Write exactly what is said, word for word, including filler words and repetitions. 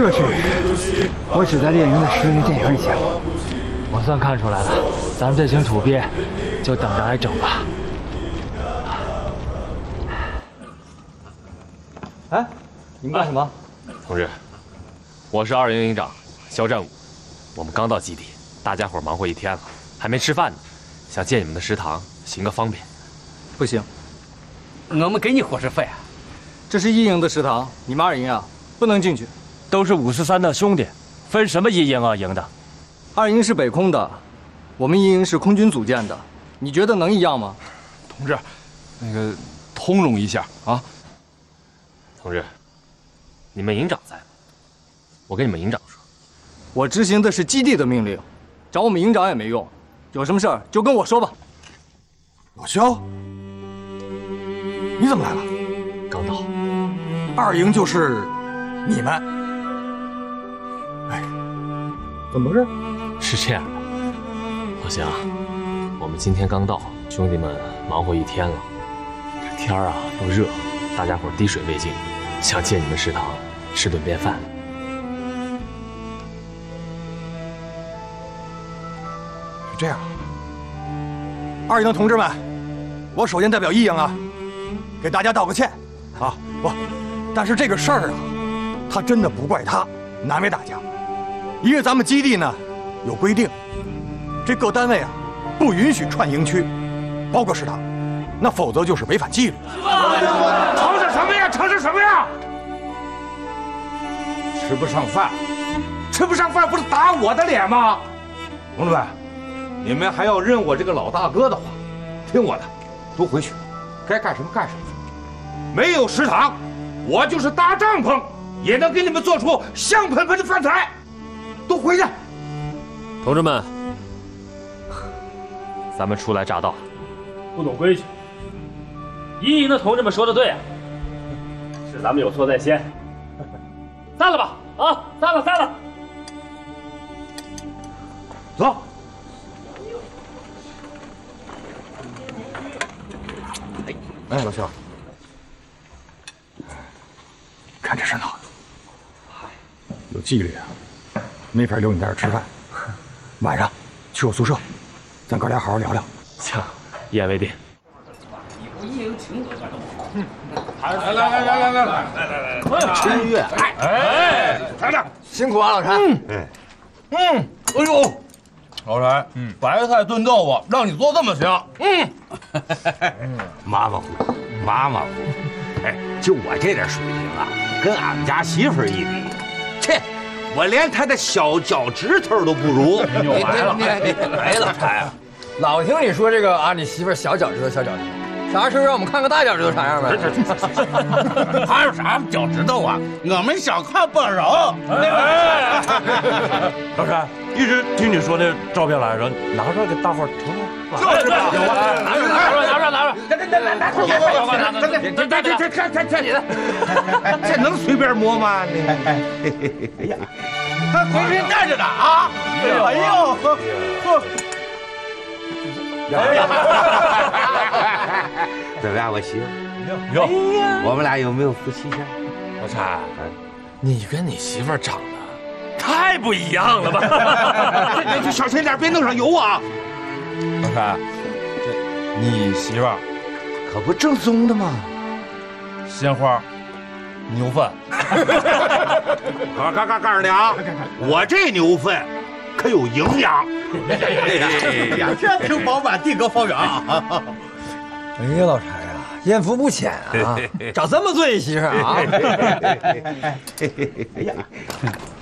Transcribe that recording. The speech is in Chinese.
就是，我只在猎鹰的实力电影里见过。 我算看出来了，咱们这群土鳖，就等着挨整吧。 哎，你们干什么？ 同志，我是二营营长肖战武，我们刚到基地，大家伙忙活一天了，还没吃饭呢，想借你们的食堂行个方便。 不行， 我们给你伙食费啊。 这是一营的食堂，你们二营啊不能进去。 都是五十三的兄弟，分什么一营二营的？ 二营是北空的，我们一营是空军组建的，你觉得能一样吗？ 同志，那个通融一下啊。 同志，你们营长在吗？我跟你们营长说， 我执行的是基地的命令，找我们营长也没用，有什么事儿就跟我说吧。 老肖，你怎么来了？ 刚到。 二营就是你们。哎，怎么回事？ 是这样的，老乡，我们今天刚到，兄弟们忙活一天了，这天儿啊又热，大家伙滴水未进，想借你们食堂吃顿便饭。 是这样，二营的同志们，我首先代表一营啊，给大家道个歉啊！不，但是这个事儿啊，他真的不怪他，难为大家，因为咱们基地呢有规定，这各单位啊不允许串营区，包括食堂，那否则就是违反纪律。 吵吵什么呀？吵吵什么呀？吃不上饭，吃不上饭不是打我的脸吗？同志们，你们还要认我这个老大哥的话，听我的，都回去，该干什么干什么。没有食堂，我就是搭帐篷也能给你们做出香喷喷的饭菜。都回去。 同志们，咱们初来乍到， 不懂规矩。一营的同志们说的对啊，是咱们有错在先。散了吧，啊，散了，散了。 走。 哎，老肖，看这身好，有纪律啊，没法留你在这儿吃饭。晚上去我宿舍，咱哥俩好好聊聊。 行，一言为定。 来来来来来来来来来， 吃音乐。 哎，来着， 辛苦啊，老柴。 嗯嗯，哎呦，老柴，嗯，白菜炖豆腐让你做这么香，嗯， 马马虎虎，马马虎虎。哎，就我这点水平啊，跟俺们家媳妇儿一比，切，我连她的小脚趾头都不如。 又来了， 哎，老柴啊，老听你说这个啊，你媳妇儿小脚趾头，小脚趾头。啥时候让我们看看大脚趾头啥样呗？ 还有啥脚趾头啊？我们想看本人。哎， 老柴，一直听你说那照片来着，拿出来给大伙儿瞅瞅。 就是吧，有啊， 拿出来，拿出来，拿出来，拿出来， 来来来来，快快快快，拿拿拿，这这这这这这你的，这能随便摸吗？哎呀，他回身站着呢啊！哎呦， 怎么样，我媳妇？ 哟， 我们俩有没有夫妻相？ 老柴，你跟你媳妇儿长得太不一样了吧？ 这这小心点，别弄上油啊！ 老柴，这你媳妇儿可不正宗的吗？ 鲜花、牛粪。 告告告告诉你啊，我这牛粪可有营养。 哎呀，这挺饱满，地阁方圆啊！ 哎呀，老柴呀，艳福不浅啊，找这么对媳妇啊！ 哎呀。